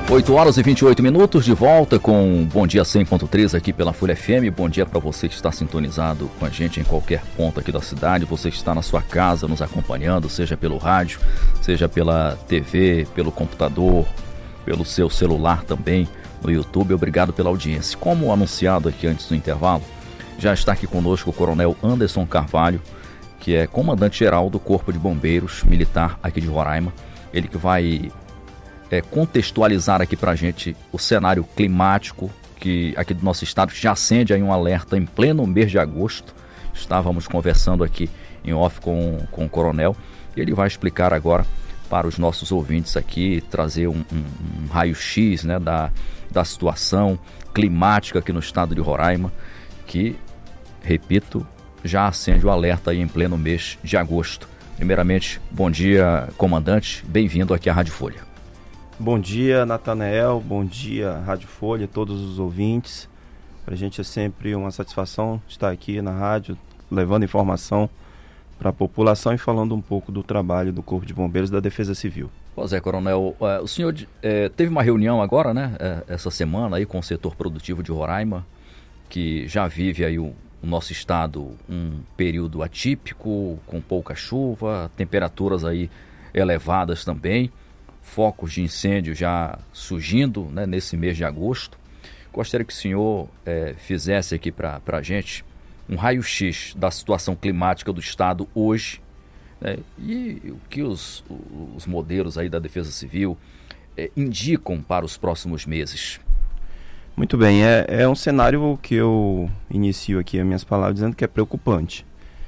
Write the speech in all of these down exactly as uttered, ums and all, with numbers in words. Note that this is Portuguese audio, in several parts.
oito horas e vinte e oito minutos, de volta com Bom Dia cem ponto três aqui pela Folha F M. Bom dia para você que está sintonizado com a gente em qualquer ponto aqui da cidade. Você que está na sua casa nos acompanhando, seja pelo rádio, seja pela T V, pelo computador, pelo seu celular também, no YouTube. Obrigado pela audiência. Como anunciado aqui antes do intervalo, já está aqui conosco o Coronel Anderson Carvalho, que é comandante-geral do Corpo de Bombeiros Militar aqui de Roraima. Ele que vai é, contextualizar aqui pra gente o cenário climático que aqui do nosso estado já acende aí um alerta em pleno mês de agosto. Estávamos conversando aqui em off com, com o coronel e ele vai explicar agora para os nossos ouvintes aqui, trazer um, um, um raio-x, né, da, da situação climática aqui no estado de Roraima, que, repito, já acende o alerta aí em pleno mês de agosto. Primeiramente, bom dia, comandante, bem-vindo aqui à Rádio Folha. Bom dia, Natanael, bom dia, Rádio Folha, todos os ouvintes. Para a gente é sempre uma satisfação estar aqui na rádio, levando informação para a população e falando um pouco do trabalho do Corpo de Bombeiros da Defesa Civil. Pois é, coronel, o senhor é, teve uma reunião agora, né, essa semana aí com o setor produtivo de Roraima, que já vive aí o, o nosso estado um período atípico, com pouca chuva, temperaturas aí elevadas também, focos de incêndio já surgindo, né, nesse mês de agosto. Gostaria que o senhor é, fizesse aqui para a gente um raio-x da situação climática do estado hoje, né, e o que os, os modelos aí da Defesa Civil é, indicam para os próximos meses. Muito bem, é, é um cenário que eu inicio aqui as minhas palavras dizendo que é preocupante.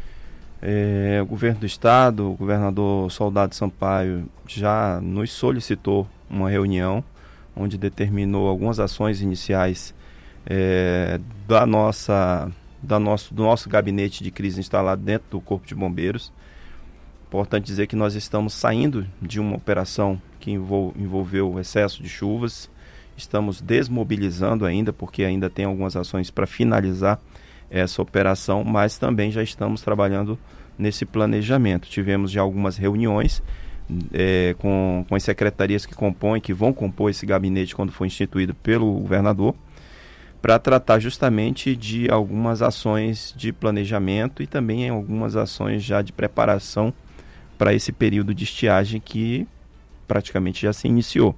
É, o governo do estado, o governador Soldado Sampaio já nos solicitou uma reunião onde determinou algumas ações iniciais é, da nossa, da nosso, do nosso gabinete de crise instalado dentro do Corpo de Bombeiros. Importante dizer que nós estamos saindo de uma operação que envol, envolveu excesso de chuvas, estamos desmobilizando ainda, porque ainda tem algumas ações para finalizar essa operação, mas também já estamos trabalhando nesse planejamento. Tivemos já algumas reuniões é, com, com as secretarias que compõem, que vão compor esse gabinete quando for instituído pelo governador, para tratar justamente de algumas ações de planejamento e também algumas ações já de preparação para esse período de estiagem que praticamente já se iniciou.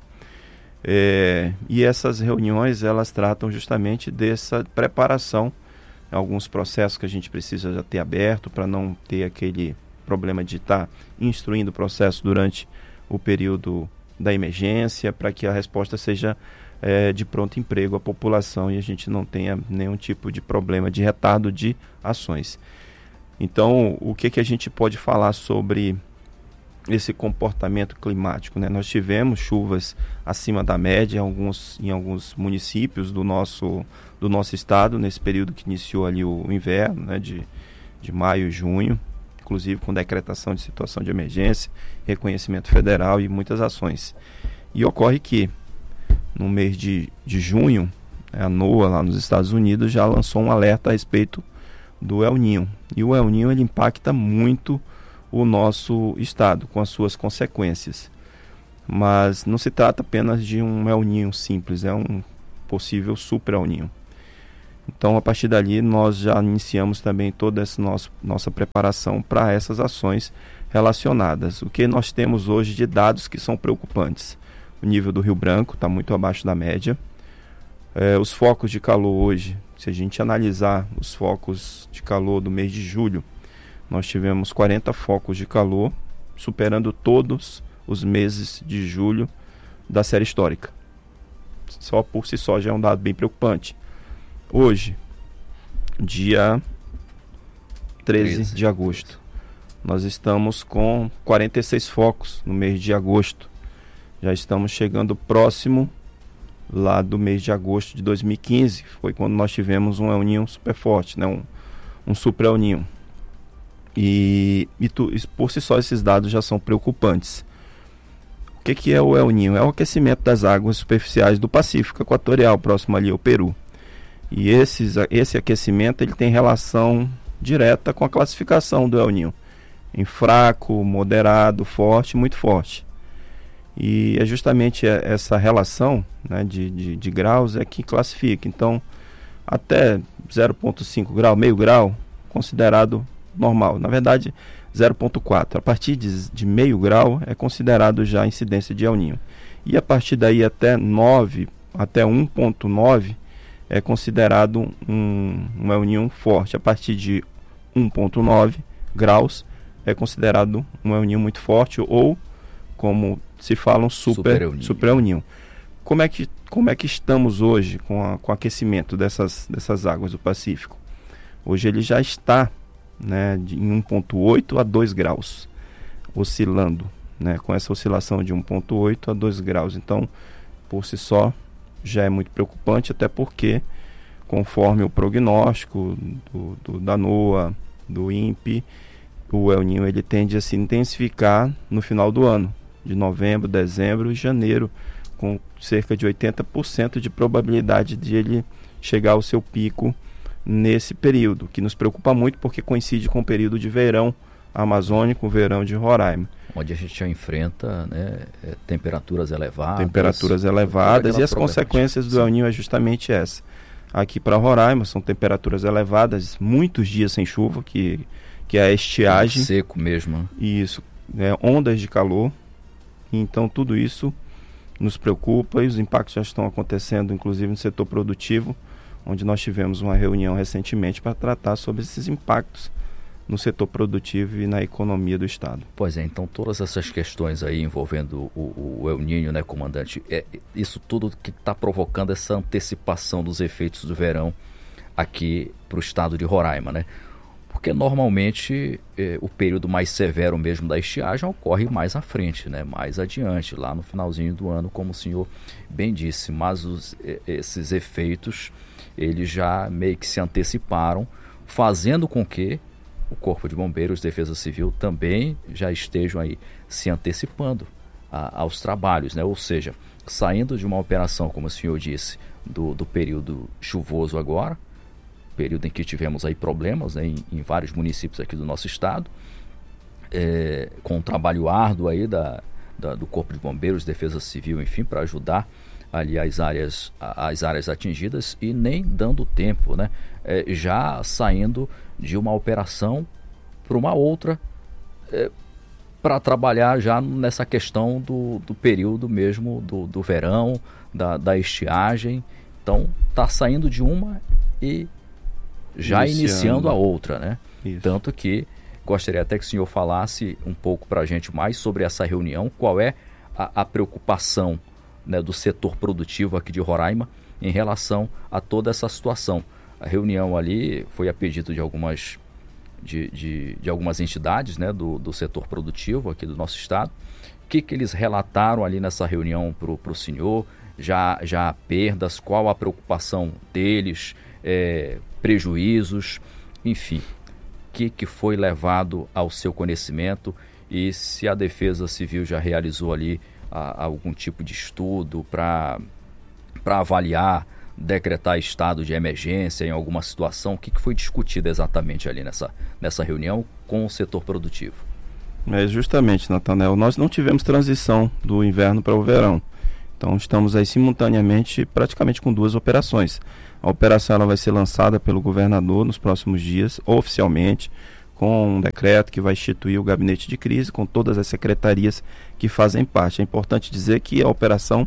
É, e essas reuniões, elas tratam justamente dessa preparação, alguns processos que a gente precisa já ter aberto para não ter aquele problema de estar instruindo o processo durante o período da emergência, para que a resposta seja é, de pronto emprego à população e a gente não tenha nenhum tipo de problema de retardo de ações. Então, o que, que a gente pode falar sobre esse comportamento climático, né? Nós tivemos chuvas acima da média em alguns, em alguns municípios do nosso, do nosso estado, nesse período que iniciou ali o inverno, né? de, de maio e junho, inclusive com decretação de situação de emergência, reconhecimento federal e muitas ações. E ocorre que no mês de, de junho, a NOAA lá nos Estados Unidos já lançou um alerta a respeito do El Niño. E o El Niño, ele impacta muito o nosso estado, com as suas consequências. Mas não se trata apenas de um El Niño simples, é um possível super El Niño. Então, a partir dali, nós já iniciamos também toda essa nossa, nossa preparação para essas ações relacionadas. O que nós temos hoje de dados que são preocupantes? O nível do Rio Branco está muito abaixo da média. É, os focos de calor hoje, se a gente analisar os focos de calor do mês de julho, nós tivemos quarenta focos de calor, superando todos os meses de julho da série histórica. Só por si só já é um dado bem preocupante. Hoje, dia treze de agosto, nós estamos com quarenta e seis focos no mês de agosto. Já estamos chegando próximo lá do mês de agosto de dois mil e quinze, foi quando nós tivemos um El Niño super forte, né? um, um super El Niño. E, e, tu, e por si só esses dados já são preocupantes. O que, que é o El Niño? É o aquecimento das águas superficiais do Pacífico Equatorial, próximo ali ao Peru. E esses, esse aquecimento ele tem relação direta com a classificação do El Niño, em fraco, moderado, forte, muito forte. E é justamente essa relação, né, de, de, de graus é que classifica. Então, até zero vírgula cinco grau, meio grau, considerado normal. Na verdade, zero vírgula quatro. A partir de, de meio grau é considerado já incidência de El Niño. E a partir daí até nove, até um vírgula nove é considerado um, um El Niño forte. A partir de um vírgula nove graus é considerado um El Niño muito forte, ou, como se fala, um super, super, super El Niño. Como é que, como é que estamos hoje com, a, com o aquecimento dessas, dessas águas do Pacífico? Hoje ele já está, né, de, em um vírgula oito a dois graus, oscilando, né, com essa oscilação de um vírgula oito a dois graus. Então, por si só, já é muito preocupante, até porque, conforme o prognóstico do, do, da NOAA, do INPE, o El Niño ele tende a se intensificar no final do ano, de novembro, dezembro e janeiro, com cerca de oitenta por cento de probabilidade de ele chegar ao seu pico nesse período, que nos preocupa muito porque coincide com o período de verão amazônico, o verão de Roraima. Onde a gente já enfrenta, né, temperaturas elevadas. Temperaturas elevadas e as consequências do El Niño é justamente essa. Aqui para Roraima são temperaturas elevadas, muitos dias sem chuva, que, que é a estiagem. É seco mesmo. Isso, né, ondas de calor. Então tudo isso nos preocupa e os impactos já estão acontecendo, inclusive no setor produtivo, onde nós tivemos uma reunião recentemente para tratar sobre esses impactos no setor produtivo e na economia do Estado. Pois é, então todas essas questões aí envolvendo o, o El Niño, né, comandante, é isso tudo que está provocando essa antecipação dos efeitos do verão aqui para o estado de Roraima, né? Porque normalmente eh, o período mais severo mesmo da estiagem ocorre mais à frente, né? Mais adiante, lá no finalzinho do ano, como o senhor bem disse. Mas os, eh, esses efeitos, eles já meio que se anteciparam, fazendo com que o Corpo de Bombeiros, Defesa Civil também já estejam aí se antecipando a, aos trabalhos, né? Ou seja, saindo de uma operação, como o senhor disse, do, do período chuvoso agora, período em que tivemos aí problemas, né, em, em vários municípios aqui do nosso estado, é, com um trabalho árduo aí da, da, do Corpo de Bombeiros, Defesa Civil, enfim, para ajudar ali as áreas, as áreas atingidas, e nem dando tempo, né, é, já saindo de uma operação para uma outra, é, para trabalhar já nessa questão do, do período mesmo do, do verão, da, da estiagem. Então está saindo de uma e já iniciando, iniciando a outra, né? Isso. Tanto que gostaria até que o senhor falasse um pouco para a gente mais sobre essa reunião, qual é a, a preocupação, né, do setor produtivo aqui de Roraima em relação a toda essa situação. A reunião ali foi a pedido de algumas, de, de, de algumas entidades, né, do, do setor produtivo aqui do nosso estado. O que, que eles relataram ali nessa reunião para o senhor? Já, já há perdas? Qual a preocupação deles? É, prejuízos, enfim, o que, que foi levado ao seu conhecimento, e se a Defesa Civil já realizou ali a, algum tipo de estudo para para avaliar, decretar estado de emergência em alguma situação. O que, que foi discutido exatamente ali nessa, nessa reunião com o setor produtivo? É justamente, Natanel, nós não tivemos transição do inverno para o verão. Então estamos aí simultaneamente, praticamente com duas operações. A operação ela vai ser lançada pelo governador nos próximos dias, oficialmente, com um decreto que vai instituir o gabinete de crise, com todas as secretarias que fazem parte. É importante dizer que a operação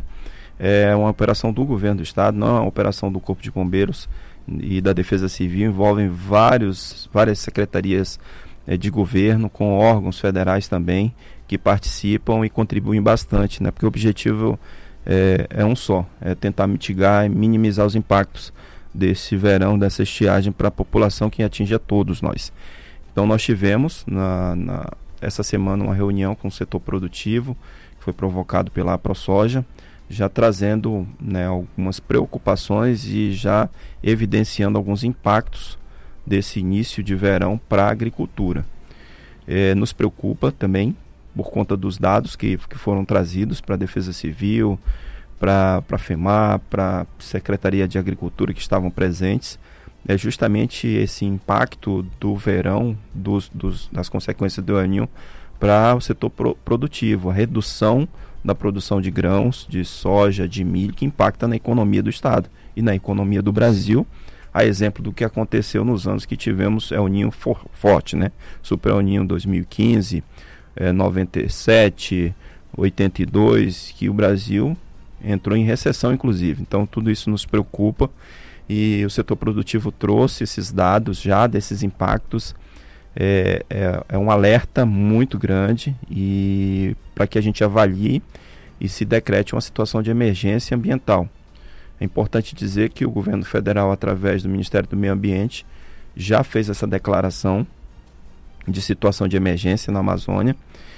é uma operação do governo do estado, não é uma operação do Corpo de Bombeiros e da Defesa Civil, envolvem vários, várias secretarias é, de governo, com órgãos federais também, que participam e contribuem bastante, né? Porque o objetivo É, é um só, é tentar mitigar e minimizar os impactos desse verão, dessa estiagem para a população que atinge a todos nós. Então nós tivemos na, na, essa semana uma reunião com o setor produtivo, que foi provocado pela AproSoja, já trazendo, né, algumas preocupações e já evidenciando alguns impactos desse início de verão para a agricultura. É, nos preocupa também, por conta dos dados que, que foram trazidos para a Defesa Civil, para a FEMAR, para a Secretaria de Agricultura que estavam presentes, é justamente esse impacto do verão, dos, dos, das consequências do El Niño para o setor pro, produtivo, a redução da produção de grãos, de soja, de milho, que impacta na economia do estado e na economia do Brasil, a exemplo do que aconteceu nos anos que tivemos El Niño for, forte, né? Super El Niño dois mil e quinze, é, noventa e sete, oitenta e dois, que o Brasil entrou em recessão, inclusive. Então, tudo isso nos preocupa e o setor produtivo trouxe esses dados já desses impactos. É, é, é um alerta muito grande e para que a gente avalie e se decrete uma situação de emergência ambiental. É importante dizer que o governo federal, através do Ministério do Meio Ambiente, já fez essa declaração de situação de emergência na Amazônia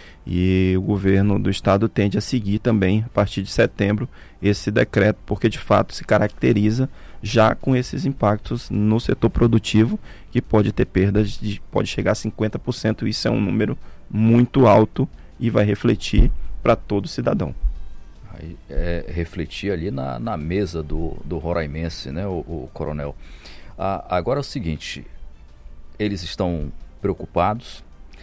e o governo do estado tende a seguir também, a partir de setembro, esse decreto, porque de fato se caracteriza já com esses impactos no setor produtivo, que pode ter perdas de, pode chegar a cinquenta por cento, isso é um número muito alto e vai refletir para todo cidadão. Aí, é, refletir ali na, na mesa do, do roraimense, né, o, o coronel. Ah, agora é o seguinte, eles estão preocupados,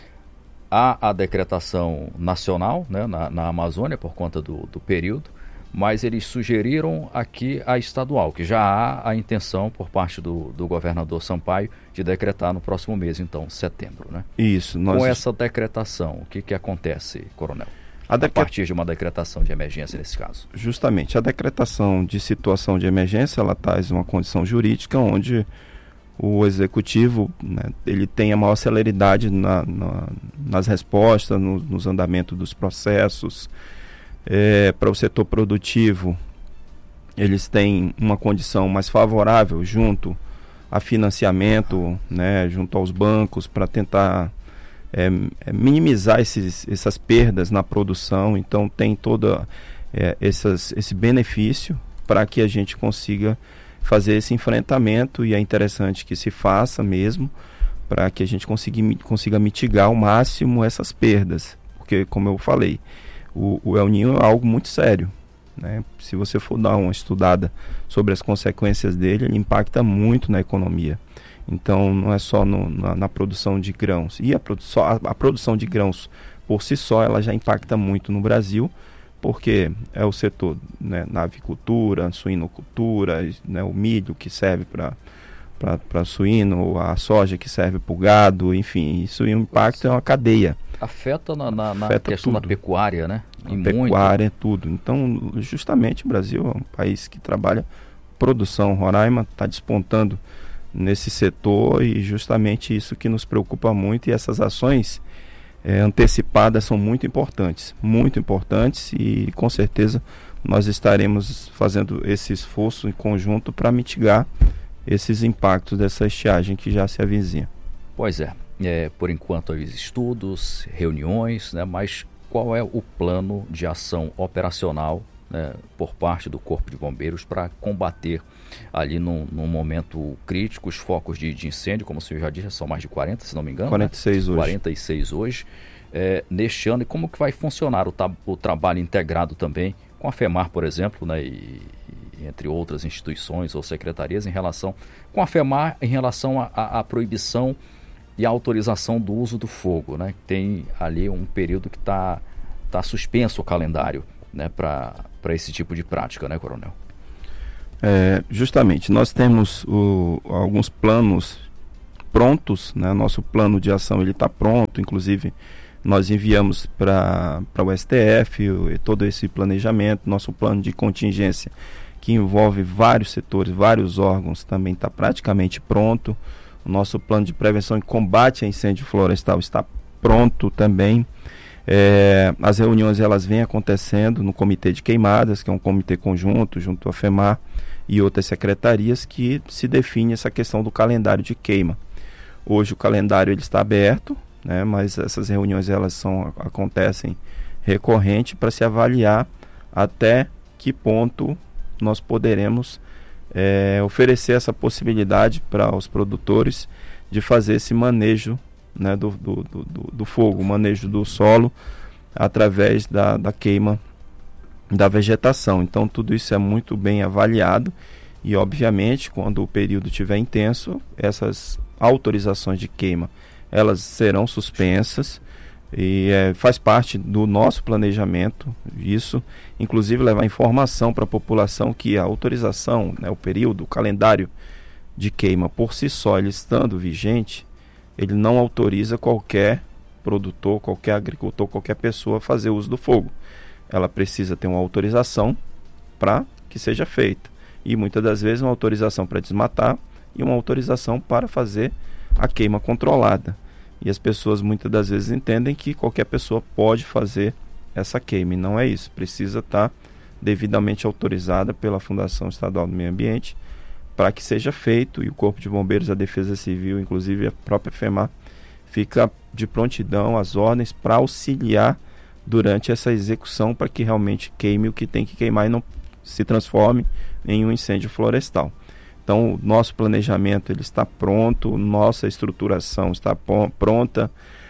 há a decretação nacional, né, na, na Amazônia por conta do, do período, mas eles sugeriram aqui a estadual, que já há a intenção por parte do, do governador Sampaio de decretar no próximo mês, então, setembro, né? Isso. Nós... Com essa decretação, o que, que acontece, coronel? A, decre... a partir de uma decretação de emergência nesse caso. Justamente, a decretação de situação de emergência, ela traz uma condição jurídica onde o executivo, né, ele tem a maior celeridade na, na, nas respostas, no, nos andamentos dos processos. É, para o setor produtivo, eles têm uma condição mais favorável junto a financiamento, né, junto aos bancos, para tentar é, é, minimizar esses, essas perdas na produção. Então tem todo é, essas, esse benefício para que a gente consiga fazer esse enfrentamento, e é interessante que se faça mesmo, para que a gente consiga, consiga mitigar ao máximo essas perdas, porque, como eu falei, o, o El Niño é algo muito sério, né? Se você for dar uma estudada sobre as consequências dele, ele impacta muito na economia. Então não é só no, na, na produção de grãos, e a, produ a, a produção de grãos por si só ela já impacta muito no Brasil, porque é o setor, né, na avicultura, suinocultura, né, o milho que serve para suíno, a soja que serve para o gado, enfim, isso o impacto é uma cadeia. Afeta na, na, na questão tudo. Da pecuária, né? A e pecuária, muito. Tudo. Então, justamente o Brasil é um país que trabalha produção. Roraima está despontando nesse setor e justamente isso que nos preocupa muito, e essas ações É, antecipadas são muito importantes, muito importantes, e com certeza nós estaremos fazendo esse esforço em conjunto para mitigar esses impactos dessa estiagem que já se avizinha. Pois é, é por enquanto há estudos, reuniões, né, mas qual é o plano de ação operacional, né, por parte do Corpo de Bombeiros para combater ali num, num momento crítico os focos de, de incêndio, como o senhor já disse, são mais de quarenta, se não me engano. quarenta e seis né? hoje. quarenta e seis hoje, é, neste ano, e como que vai funcionar o, o trabalho integrado também com a FEMAR, por exemplo, né, e, e entre outras instituições ou secretarias, em relação, com a FEMAR em relação à proibição e a autorização do uso do fogo, né? Tem ali um período que está tá suspenso o calendário, né, para esse tipo de prática, né, coronel? É, justamente, nós temos o, alguns planos prontos, né? Nosso plano de ação ele está pronto, inclusive nós enviamos para o S T F o, todo esse planejamento. Nosso plano de contingência, que envolve vários setores, vários órgãos, também está praticamente pronto. O nosso plano de prevenção e combate a incêndio florestal está pronto também. É, as reuniões elas vêm acontecendo no Comitê de Queimadas, que é um comitê conjunto junto à FEMAR e outras secretarias, que se define essa questão do calendário de queima. Hoje o calendário ele está aberto, né, mas essas reuniões elas são, acontecem recorrente para se avaliar até que ponto nós poderemos é, oferecer essa possibilidade para os produtores de fazer esse manejo, né, do, do, do, do fogo, o manejo do solo através da, da queima da vegetação. Então tudo isso é muito bem avaliado e obviamente quando o período estiver intenso, essas autorizações de queima elas serão suspensas E é, faz parte do nosso planejamento isso, inclusive levar informação para a população que a autorização, né, o período, o calendário de queima por si só, ele estando vigente, ele não autoriza qualquer produtor, qualquer agricultor, qualquer pessoa a fazer uso do fogo. Ela precisa ter uma autorização para que seja feita. E muitas das vezes uma autorização para desmatar e uma autorização para fazer a queima controlada. E as pessoas muitas das vezes entendem que qualquer pessoa pode fazer essa queima, e não é isso. Precisa estar devidamente autorizada pela Fundação Estadual do Meio Ambiente para que seja feito, e o Corpo de Bombeiros, a Defesa Civil, inclusive a própria FEMAR, fica de prontidão às ordens para auxiliar durante essa execução para que realmente queime o que tem que queimar e não se transforme em um incêndio florestal. Então, o nosso planejamento ele está pronto, nossa estruturação está pronta.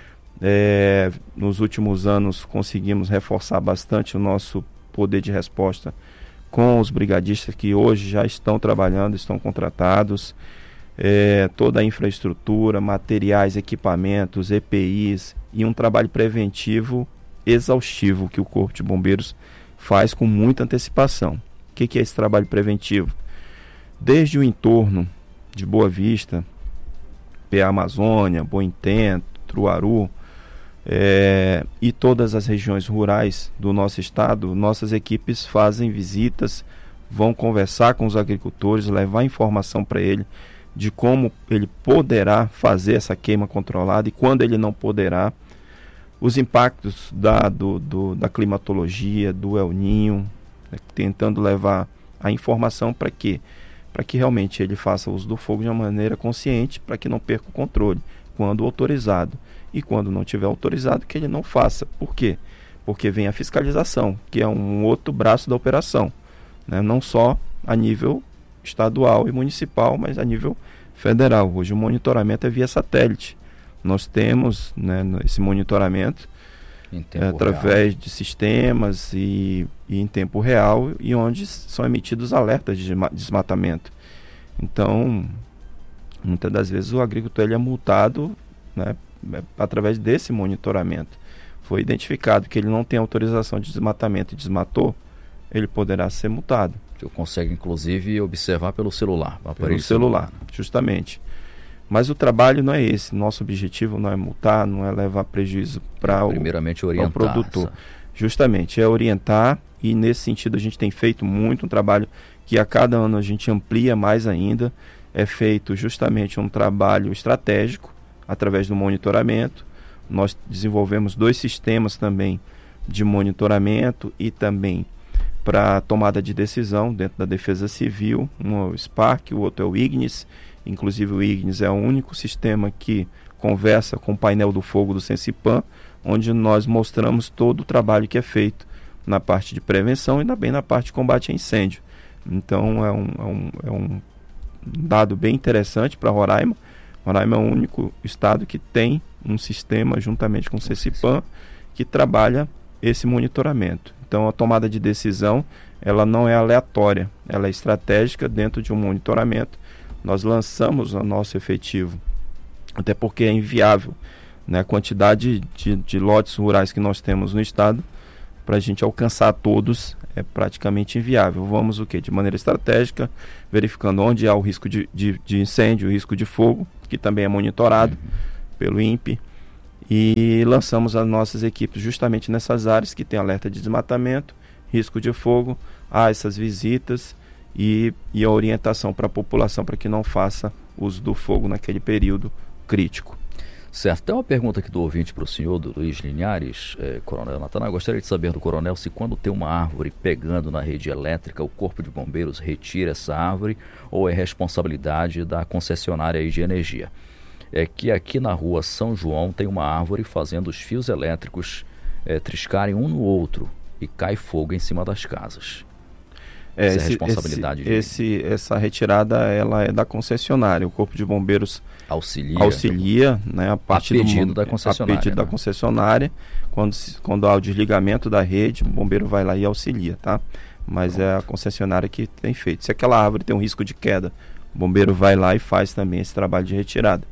É, nos últimos anos conseguimos reforçar bastante o nosso poder de resposta com os brigadistas que hoje já estão trabalhando, estão contratados. É, toda a infraestrutura, materiais, equipamentos, E P Is e um trabalho preventivo exaustivo que o Corpo de Bombeiros faz com muita antecipação. O que, que é esse trabalho preventivo? Desde o entorno de Boa Vista, P A Amazônia, Bom Intento, Truaru, é, e todas as regiões rurais do nosso estado, nossas equipes fazem visitas, vão conversar com os agricultores, levar informação para ele de como ele poderá fazer essa queima controlada e quando ele não poderá, os impactos da, do, do, da climatologia, do El Ninho, né, tentando levar a informação para que para que realmente ele faça uso do fogo de uma maneira consciente, para que não perca o controle, quando autorizado. E quando não tiver autorizado, que ele não faça. Por quê? Porque vem a fiscalização, que é um outro braço da operação, né? Não só a nível estadual e municipal, mas a nível federal. Hoje o monitoramento é via satélite. Nós temos, né, esse monitoramento é, através real. de sistemas e, e em tempo real, e onde são emitidos alertas de desmatamento. Então, muitas das vezes o agricultor ele é multado, né, através desse monitoramento. Foi identificado que ele não tem autorização de desmatamento e desmatou, ele poderá ser multado. Eu consigo, inclusive, observar pelo celular. Pelo celular, justamente. Mas o trabalho não é esse. Nosso objetivo não é multar, não é levar prejuízo para o, primeiramente orientar o produtor. Essa... Justamente, é orientar, e nesse sentido a gente tem feito muito um trabalho que a cada ano a gente amplia mais ainda. É feito justamente um trabalho estratégico através do monitoramento. Nós desenvolvemos dois sistemas também de monitoramento e também para tomada de decisão dentro da Defesa Civil. Um é o Spark, o outro é o Ignis. Inclusive o Ignis é o único sistema que conversa com o painel do fogo do Sensipan, onde nós mostramos todo o trabalho que é feito na parte de prevenção e também na parte de combate a incêndio. Então é um, é um, é um dado bem interessante para Roraima. Roraima é o único estado que tem um sistema juntamente com o Sensipan que trabalha esse monitoramento. Então a tomada de decisão ela não é aleatória, ela é estratégica dentro de um monitoramento. Nós lançamos o nosso efetivo, até porque é inviável, né, a quantidade de, de lotes rurais que nós temos no estado, para a gente alcançar todos é praticamente inviável. Vamos o quê? De maneira estratégica, verificando onde há o risco de, de, de incêndio, o risco de fogo, que também é monitorado pelo INPE, e lançamos as nossas equipes justamente nessas áreas que tem alerta de desmatamento, risco de fogo, há essas visitas e, e a orientação para a população para que não faça uso do fogo naquele período crítico. Certo, tem uma pergunta aqui do ouvinte para o senhor, do Luiz Linhares, eh, Coronel Natanael. Gostaria de saber do coronel se quando tem uma árvore pegando na rede elétrica, o Corpo de Bombeiros retira essa árvore ou é responsabilidade da concessionária de energia. É que aqui na rua São João tem uma árvore fazendo os fios elétricos eh, triscarem um no outro e cai fogo em cima das casas. É, essa esse, é a responsabilidade esse, de... esse, essa retirada ela é da concessionária. O Corpo de Bombeiros auxilia, auxilia né, a, partir a pedido do, da concessionária. A pedido né? da concessionária. Quando, quando há o desligamento da rede, o bombeiro vai lá e auxilia, tá? Mas Pronto. É a concessionária que tem feito. Se aquela árvore tem um risco de queda, o bombeiro vai lá e faz também esse trabalho de retirada.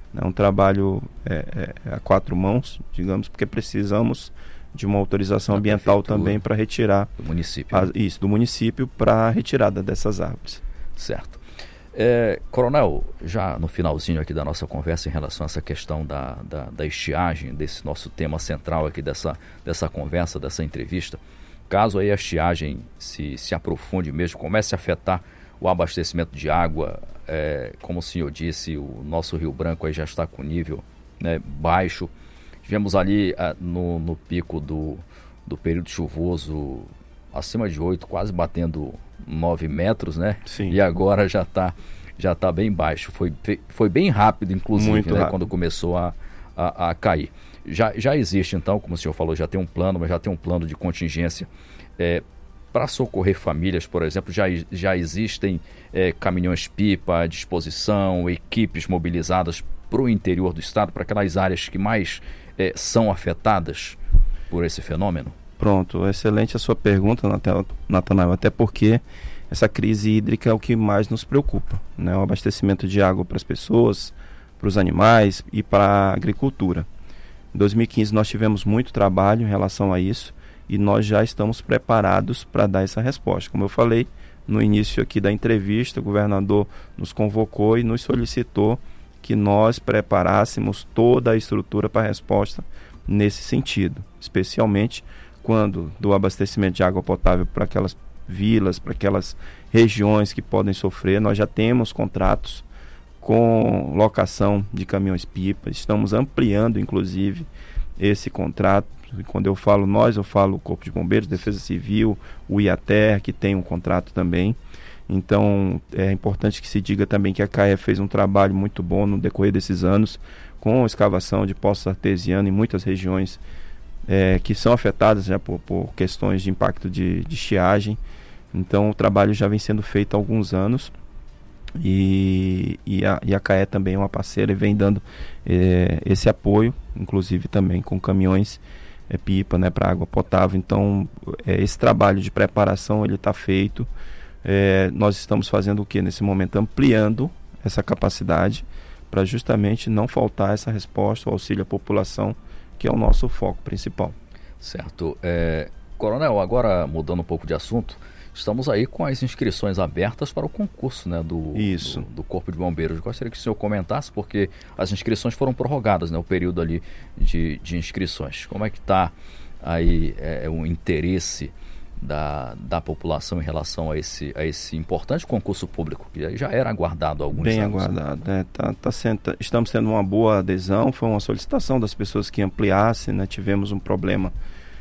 É um trabalho é, é, a quatro mãos, digamos, porque precisamos de uma autorização da ambiental também para retirar do município, a, né? isso, do município para a retirada dessas árvores. Certo. É, Coronel, já no finalzinho aqui da nossa conversa em relação a essa questão da, da, da estiagem, desse nosso tema central aqui dessa, dessa conversa, dessa entrevista, caso aí a estiagem se, se aprofunde mesmo, comece a afetar o abastecimento de água, é, como o senhor disse, o nosso Rio Branco aí já está com nível, né, baixo. Tivemos ali a, no, no pico do, do período chuvoso acima de oito, quase batendo nove metros, né? Sim. E agora já está já tá bem baixo. Foi, foi bem rápido, inclusive, Muito né, rápido. quando começou a, a, a cair. Já, já existe, então, como o senhor falou, já tem um plano, mas já tem um plano de contingência é, para socorrer famílias, por exemplo. Já, já existem é, caminhões-pipa à disposição, equipes mobilizadas para o interior do estado, para aquelas áreas que mais é, são afetadas por esse fenômeno? Pronto, excelente a sua pergunta, Natanael, até porque essa crise hídrica é o que mais nos preocupa, né? O abastecimento de água para as pessoas, para os animais e para a agricultura. Em dois mil e quinze nós tivemos muito trabalho em relação a isso e nós já estamos preparados para dar essa resposta. Como eu falei no início aqui da entrevista, o governador nos convocou e nos solicitou que nós preparássemos toda a estrutura para a resposta nesse sentido, especialmente quando do abastecimento de água potável para aquelas vilas, para aquelas regiões que podem sofrer. Nós já temos contratos com locação de caminhões-pipa, estamos ampliando inclusive esse contrato. E quando eu falo nós, eu falo o Corpo de Bombeiros, Defesa Civil, o IATER, que tem um contrato também. Então é importante que se diga também que a CAE fez um trabalho muito bom no decorrer desses anos com escavação de poços artesianos em muitas regiões É, que são afetadas já por, por questões de impacto de, de estiagem. Então o trabalho já vem sendo feito há alguns anos e, e, a, e a CAE também é uma parceira e vem dando é, esse apoio, inclusive também com caminhões é, pipa, né, para água potável. Então é, esse trabalho de preparação ele está feito. É, nós estamos fazendo o que nesse momento? Ampliando essa capacidade para justamente não faltar essa resposta, o auxílio à população, que é o nosso foco principal. Certo. É, Coronel, agora mudando um pouco de assunto, estamos aí com as inscrições abertas para o concurso, né, do, Isso. do, do Corpo de Bombeiros. Gostaria que o senhor comentasse, porque as inscrições foram prorrogadas, né, o período ali de, de inscrições. Como é que está aí é, o interesse da, da população em relação a esse, a esse importante concurso público, que já era aguardado há alguns Bem anos? Bem aguardado, né? Tá, tá sendo, tá, estamos tendo uma boa adesão, foi uma solicitação das pessoas que ampliassem, né? Tivemos um problema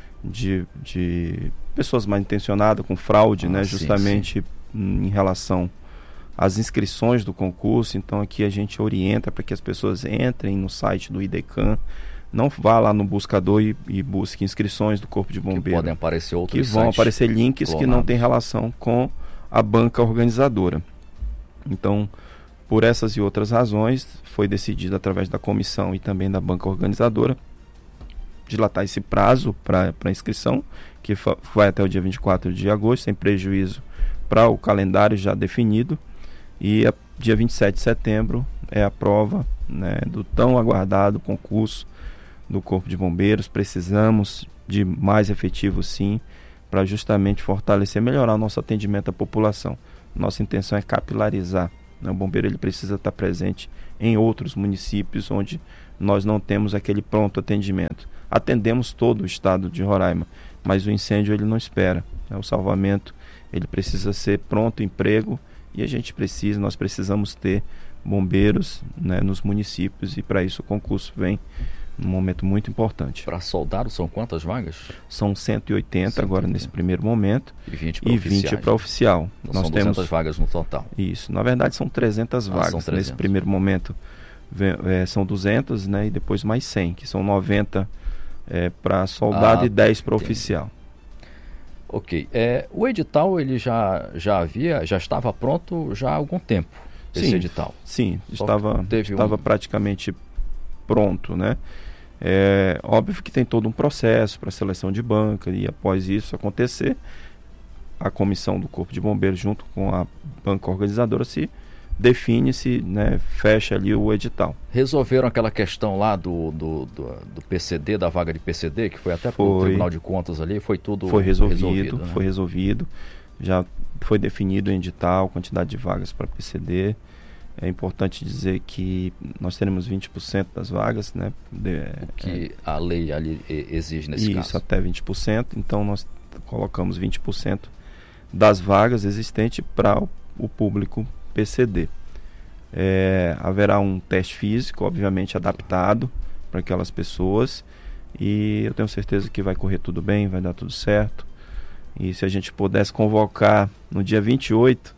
de, de pessoas mal intencionadas com fraude, ah, né? Sim, justamente sim. Em relação às inscrições do concurso. Então aqui a gente orienta para que as pessoas entrem no site do IDECAM, não vá lá no buscador e, e busque inscrições do Corpo de Bombeiros. Que podem aparecer outros Que vão sites aparecer links clonados, que não têm relação com a banca organizadora. Então, por essas e outras razões, foi decidido através da comissão e também da banca organizadora dilatar esse prazo para inscrição, que vai até o dia vinte e quatro de agosto, sem prejuízo para o calendário já definido. E a, dia vinte e sete de setembro é a prova, né, do tão aguardado concurso do Corpo de Bombeiros. Precisamos de mais efetivo, sim, para justamente fortalecer, melhorar o nosso atendimento à população. Nossa intenção é capilarizar, né? O bombeiro ele precisa estar presente em outros municípios onde nós não temos aquele pronto atendimento. Atendemos todo o estado de Roraima, mas o incêndio ele não espera, né? O salvamento ele precisa ser pronto emprego e a gente precisa, nós precisamos ter bombeiros, né, nos municípios, e para isso o concurso vem num momento muito importante. Para soldado são quantas vagas? São cento e oitenta, cento e oitenta agora nesse primeiro momento. E vinte para e oficiais. vinte para oficial. Então Nós são temos duzentas vagas no total. Isso. Na verdade são trezentas Ah, vagas. são trezentas. Nesse primeiro momento é, são duzentas, né, e depois mais cem, que são noventa é, para soldado Ah, e dez para entendi. oficial. Ok. É, o edital ele já, já havia, já estava pronto já há algum tempo, esse Sim, edital. Sim, Só estava, teve estava um- praticamente pronto, né? É óbvio que tem todo um processo para seleção de banca, e após isso acontecer, a comissão do Corpo de Bombeiros junto com a banca organizadora se define-se, né, fecha ali o edital. Resolveram aquela questão lá do, do, do, do P C D, da vaga de P C D, que foi até para o Tribunal de Contas ali, foi tudo foi resolvido, resolvido, né? Foi resolvido, já foi definido o edital, quantidade de vagas para P C D. É importante dizer que nós teremos vinte por cento das vagas, né? De, o que é, a lei ali exige nesse isso, caso. Isso, até vinte por cento, então nós colocamos vinte por cento das vagas existentes para o, o público P C D. É, haverá um teste físico, obviamente adaptado para aquelas pessoas, e eu tenho certeza que vai correr tudo bem, vai dar tudo certo. E se a gente pudesse convocar no dia vinte e oito,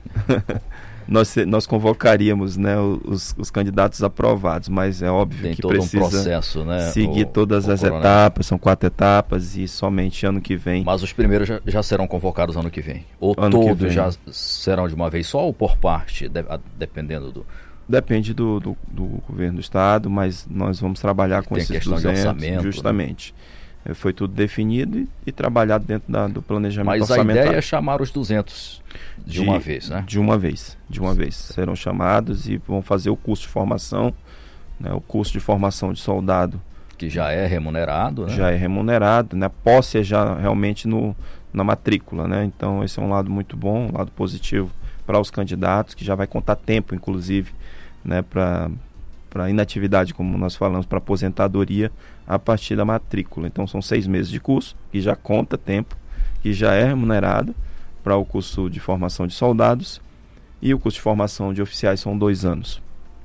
nós, nós convocaríamos, né, os, os candidatos aprovados, mas é óbvio Tem que todo precisa um processo, né, seguir o, todas o as coronel. etapas, são quatro etapas, e somente ano que vem. Mas os primeiros já, já serão convocados ano que vem? Ou ano todos já serão de uma vez só, ou por parte, de, a, dependendo do... Depende do, do, do governo do estado, mas nós vamos trabalhar com Tem esses questão duzentos, de orçamento, justamente. Né? Foi tudo definido e, e trabalhado dentro da, do planejamento Mas orçamentário. a ideia é chamar os duzentos de, de uma vez, né? De uma vez, de uma vez. Serão chamados e vão fazer o curso de formação, né? O curso de formação de soldado. Que já é remunerado, né? Já é remunerado, né? Posse é já realmente no, na matrícula, né? Então esse é um lado muito bom, um lado positivo para os candidatos, que já vai contar tempo, inclusive, né, para para inatividade, como nós falamos, para aposentadoria a partir da matrícula. Então são seis meses de curso, que já conta tempo, que já é remunerado para o curso de formação de soldados, e o curso de formação de oficiais são dois anos.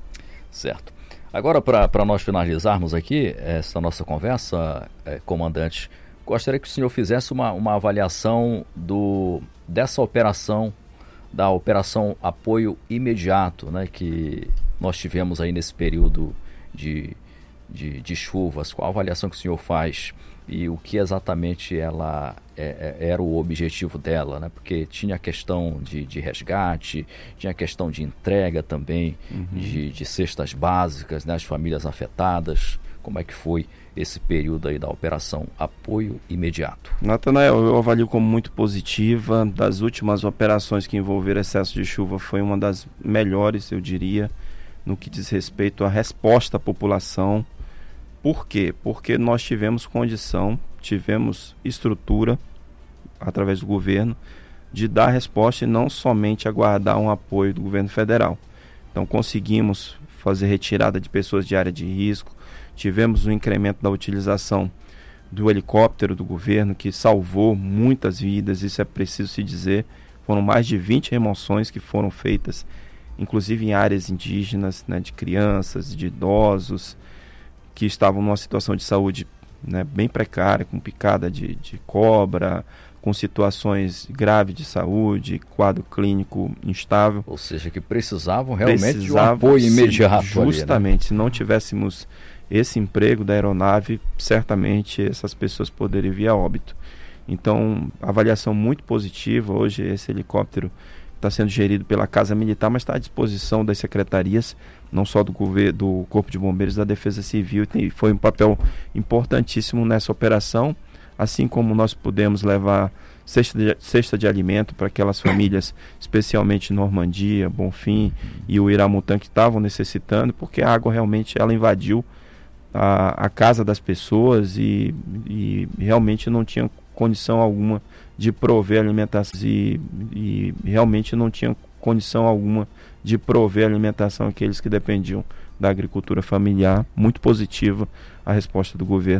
Certo. Agora, para nós finalizarmos aqui essa nossa conversa, é, comandante, gostaria que o senhor fizesse uma, uma avaliação do, dessa operação, da operação Apoio Imediato, né, que nós tivemos aí nesse período de, de, de chuvas. Qual a avaliação que o senhor faz e o que exatamente ela é, é, era o objetivo dela, né? Porque tinha a questão de, de resgate, tinha a questão de entrega também, uhum. de, de cestas básicas, né, às famílias afetadas. Como é que foi esse período aí da operação Apoio Imediato? Natanael, eu avalio como muito positiva. Das últimas operações que envolveram excesso de chuva, foi uma das melhores, eu diria, no que diz respeito à resposta à população. Por quê? Porque nós tivemos condição, tivemos estrutura, através do governo, de dar resposta e não somente aguardar um apoio do governo federal. Então conseguimos fazer retirada de pessoas de área de risco, tivemos um incremento da utilização do helicóptero do governo, que salvou muitas vidas, isso é preciso se dizer. Foram mais de vinte remoções que foram feitas, inclusive em áreas indígenas, né, de crianças, de idosos, que estavam numa situação de saúde, né, bem precária, com picada de, de cobra, com situações graves de saúde, quadro clínico instável. Ou seja, que precisavam realmente precisavam, de um apoio imediato. Justamente, ali, né? Se não tivéssemos esse emprego da aeronave, certamente essas pessoas poderiam vir a óbito. Então, avaliação muito positiva. Hoje esse helicóptero está sendo gerido pela Casa Militar, mas está à disposição das secretarias, não só do, governo, do Corpo de Bombeiros, da Defesa Civil, e foi um papel importantíssimo nessa operação, assim como nós pudemos levar cesta de, cesta de alimento para aquelas famílias, especialmente Normandia, Bonfim e o Iramutã, que estavam necessitando, porque a água realmente ela invadiu a, a casa das pessoas e, e realmente não tinha condição alguma de prover alimentação e, e realmente não tinha condição alguma de prover alimentação àqueles que dependiam da agricultura familiar. Muito positiva a resposta do governo.